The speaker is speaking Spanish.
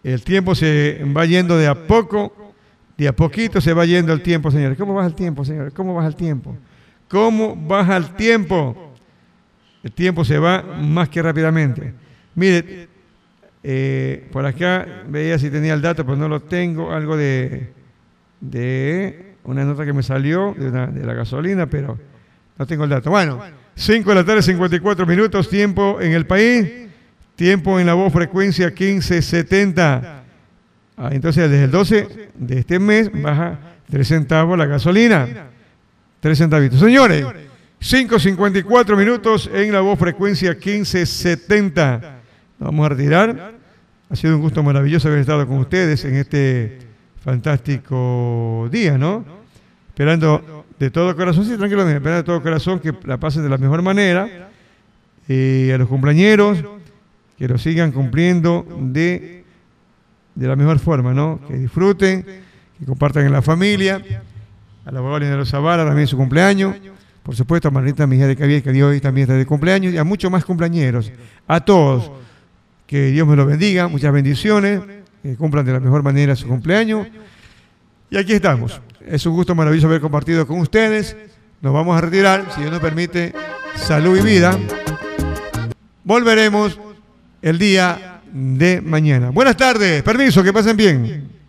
El tiempo se va yendo de a poco, de a poquito se va yendo el tiempo, señores. ¿Cómo baja el tiempo, señores? ¿Cómo baja el tiempo? ¿Cómo baja el tiempo? El tiempo se va más que rápidamente. Mire, por acá veía si tenía el dato, pero no lo tengo. Algo de una nota que me salió de la gasolina, pero no tengo el dato. Bueno, 5 de la tarde, 54 minutos, tiempo en el país, tiempo en la voz frecuencia 1570. Entonces, desde el 12 de este mes baja 3 centavos la gasolina. 3 centavitos. Señores, 5:54 minutos en la voz frecuencia 1570. Nos vamos a retirar. Ha sido un gusto maravilloso haber estado con ustedes en este fantástico día, ¿no? Esperando de todo corazón, sí, tranquilo, esperando de todo corazón que la pasen de la mejor manera. A los cumpleañeros, que lo sigan cumpliendo de la mejor forma, ¿no? Que disfruten, que compartan en la familia. A la abogada Leonardo Zavala también su cumpleaños. Por supuesto, a Margarita Mejía de Cavier, que hoy también está de cumpleaños. Y a muchos más cumpleañeros. A todos, que Dios me los bendiga. Muchas bendiciones. Que cumplan de la mejor manera su cumpleaños. Y aquí estamos. Es un gusto maravilloso haber compartido con ustedes. Nos vamos a retirar, si Dios nos permite. Salud y vida. Volveremos el día de mañana. Buenas tardes. Permiso, que pasen bien.